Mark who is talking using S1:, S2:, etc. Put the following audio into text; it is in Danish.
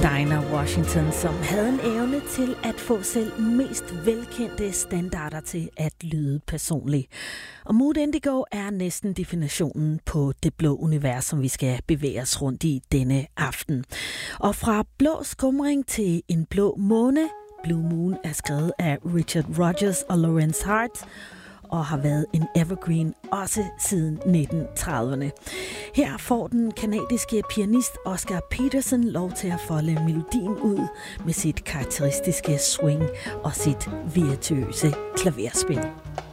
S1: Dinah Washington, som havde en evne til at få selv mest velkendte standarder til at lyde personlig. Og Mood Indigo er næsten definitionen på det blå univers, som vi skal bevæge os rundt i denne aften. Og fra blå skumring til en blå måne, Blue Moon er skrevet af Richard Rodgers og Lawrence Hart, og har været en evergreen også siden 1930'erne. Her får den kanadiske pianist Oscar Peterson lov til at folde melodien ud med sit karakteristiske swing og sit virtuøse klaverspil.